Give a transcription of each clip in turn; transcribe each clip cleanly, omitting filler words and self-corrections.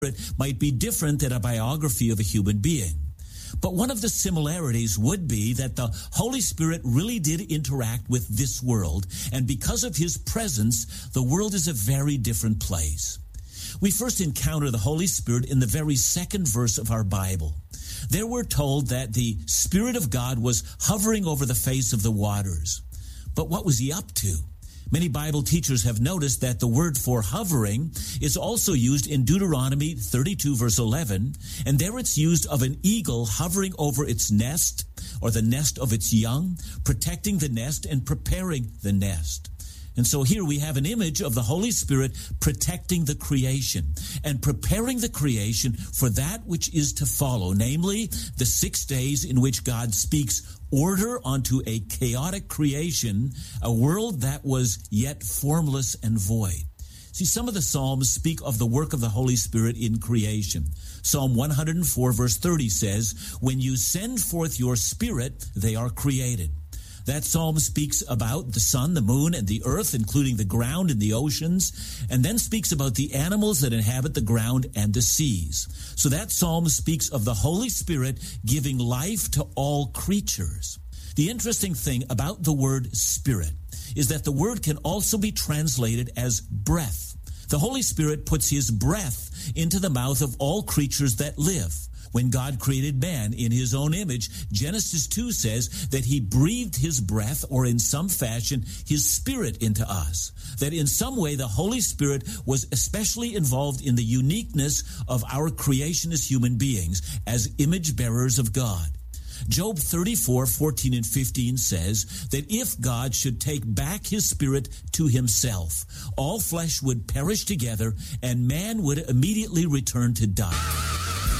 might be different than a biography of a human being. But one of the similarities would be that the Holy Spirit really did interact with this world, and because of his presence, the world is a very different place. We first encounter the Holy Spirit in the very second verse of our Bible. There we're told that the Spirit of God was hovering over the face of the waters. But what was he up to? Many Bible teachers have noticed that the word for hovering is also used in Deuteronomy 32 verse 11, and there it's used of an eagle hovering over its nest or the nest of its young, protecting the nest and preparing the nest. And so here we have an image of the Holy Spirit protecting the creation and preparing the creation for that which is to follow, namely the 6 days in which God speaks order onto a chaotic creation, a world that was yet formless and void. See, some of the Psalms speak of the work of the Holy Spirit in creation. Psalm 104 verse 30 says, "When you send forth your Spirit, they are created." That psalm speaks about the sun, the moon, and the earth, including the ground and the oceans, and then speaks about the animals that inhabit the ground and the seas. So that psalm speaks of the Holy Spirit giving life to all creatures. The interesting thing about the word Spirit is that the word can also be translated as breath. The Holy Spirit puts his breath into the mouth of all creatures that live. When God created man in his own image, Genesis 2 says that he breathed his breath, or in some fashion, his spirit into us. That in some way the Holy Spirit was especially involved in the uniqueness of our creation as human beings, as image bearers of God. Job 34, 14 and 15 says that if God should take back his spirit to himself, all flesh would perish together and man would immediately return to die.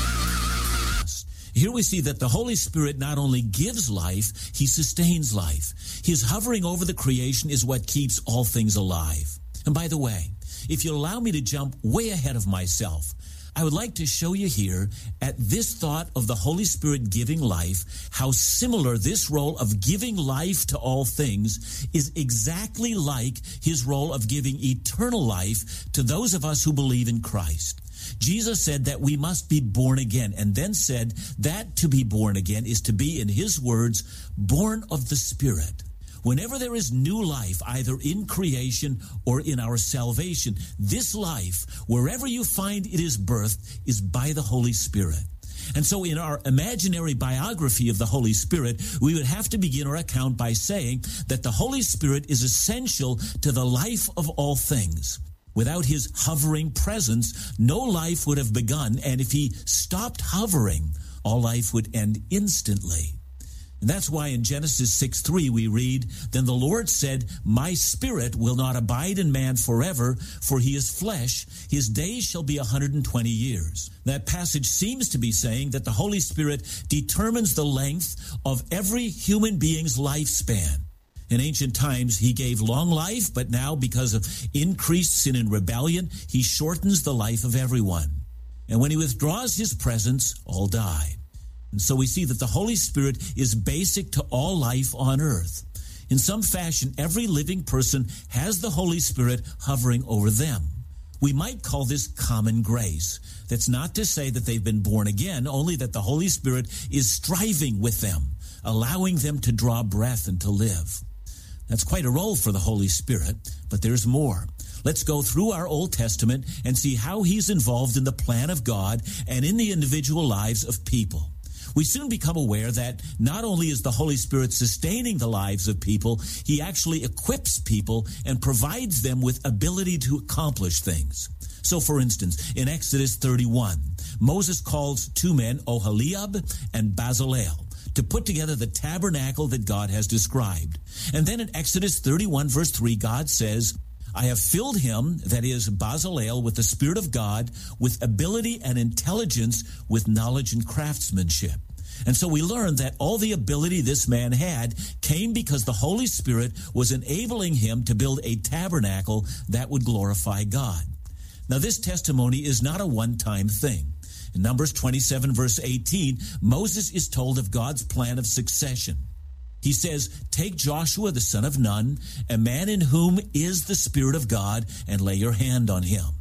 Here we see that the Holy Spirit not only gives life, he sustains life. His hovering over the creation is what keeps all things alive. And by the way, if you'll allow me to jump way ahead of myself, I would like to show you here at this thought of the Holy Spirit giving life, how similar this role of giving life to all things is exactly like his role of giving eternal life to those of us who believe in Christ. Jesus said that we must be born again, and then said that to be born again is to be, in his words, born of the Spirit. Whenever there is new life, either in creation or in our salvation, this life, wherever you find it is birthed, is by the Holy Spirit. And so in our imaginary biography of the Holy Spirit, we would have to begin our account by saying that the Holy Spirit is essential to the life of all things. Without his hovering presence, no life would have begun, and if he stopped hovering, all life would end instantly. And that's why in Genesis 6:3 we read, "Then the Lord said, My spirit will not abide in man forever, for he is flesh. His days shall be 120 years. That passage seems to be saying that the Holy Spirit determines the length of every human being's lifespan. In ancient times, he gave long life, but now, because of increased sin and rebellion, he shortens the life of everyone. And when he withdraws his presence, all die. And so we see that the Holy Spirit is basic to all life on earth. In some fashion, every living person has the Holy Spirit hovering over them. We might call this common grace. That's not to say that they've been born again, only that the Holy Spirit is striving with them, allowing them to draw breath and to live. That's quite a role for the Holy Spirit, but there's more. Let's go through our Old Testament and see how he's involved in the plan of God and in the individual lives of people. We soon become aware that not only is the Holy Spirit sustaining the lives of people, he actually equips people and provides them with ability to accomplish things. So, for instance, in Exodus 31, Moses calls two men, Oholiab and Bezalel, to put together the tabernacle that God has described. And then in Exodus 31, verse 3, God says, I have filled him, that is Bezalel, with the Spirit of God, with ability and intelligence, with knowledge and craftsmanship. And so we learn that all the ability this man had came because the Holy Spirit was enabling him to build a tabernacle that would glorify God. Now, this testimony is not a one-time thing. In Numbers 27, verse 18, Moses is told of God's plan of succession. He says, take Joshua, the son of Nun, a man in whom is the Spirit of God, and lay your hand on him.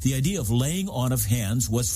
The idea of laying on of hands was